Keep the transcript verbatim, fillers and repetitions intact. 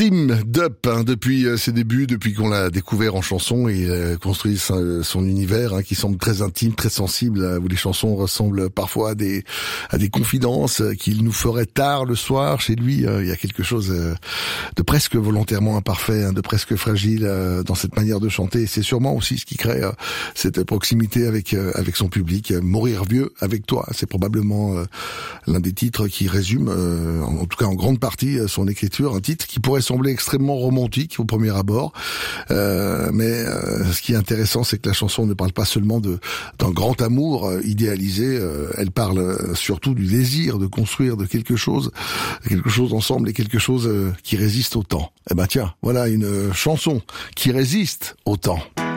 Tim Dup, hein, depuis euh, ses débuts, depuis qu'on l'a découvert en chanson, et euh, construit son, son univers hein, qui semble très intime, très sensible, hein, où les chansons ressemblent parfois à des à des confidences euh, qu'il nous ferait tard le soir. Chez lui, euh, il y a quelque chose euh, de presque volontairement imparfait, hein, de presque fragile euh, dans cette manière de chanter. Et c'est sûrement aussi ce qui crée euh, cette proximité avec euh, avec son public. Mourir vieux avec toi, c'est probablement euh, l'un des titres qui résume, euh, en tout cas en grande partie, son écriture. Un titre qui pourrait sembler extrêmement romantique au premier abord, euh, mais euh, ce qui est intéressant, c'est que la chanson ne parle pas seulement de d'un grand amour euh, idéalisé, euh, elle parle euh, surtout du désir de construire de quelque chose, quelque chose ensemble, et quelque chose euh, qui résiste au temps. Eh ben tiens, voilà une chanson qui résiste au temps.